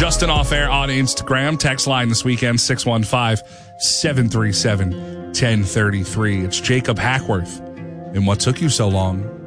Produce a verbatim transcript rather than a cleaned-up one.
Justin Off Air on Instagram. Text line this weekend, six one five, seven three seven, one zero three three. It's Jacob Hackworth. And what took you so long?